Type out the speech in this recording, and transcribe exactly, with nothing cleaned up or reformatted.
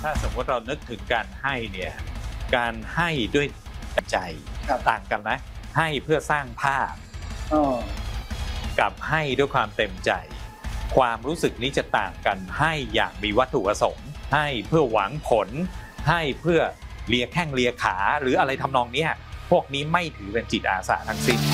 ถ้าสมมติเรานึกถึงการให้เนี่ยการให้ด้วยใจต่างกันนะให้เพื่อสร้างภาพกับให้ด้วยความเต็มใจความรู้สึกนี้จะต่างกันให้อย่างมีวัตถุประสงค์ให้เพื่อหวังผลให้เพื่อเลียแข้งเลียขาหรืออะไรทำนองนี้พวกนี้ไม่ถือเป็นจิตอาสาทั้งสิ้น